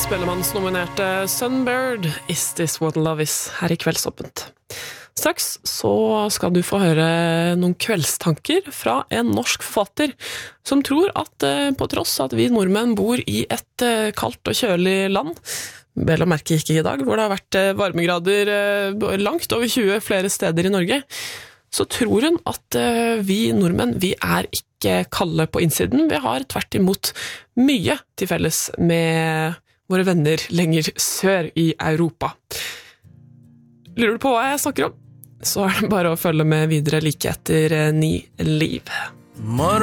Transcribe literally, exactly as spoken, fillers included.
Spellemannsnominerte Sunbird, Is This What Love Is, her i Kveldsåpent. Straks så skal du få høre noen kveldstanker fra en norsk forfatter som tror at på tross at vi nordmenn bor i et kaldt og kjølig land, vel å merke ikke i dag, hvor det har vært varmegrader langt over tjue flere steder i Norge, så tror hun at vi nordmenn, vi er ikke kalde på innsiden, vi har tvert imot mye til felles med våre venner lenger sør i Europa. Lurer du på hva jeg snakker om? Så er det bare å følge med videre like etter Ni liv.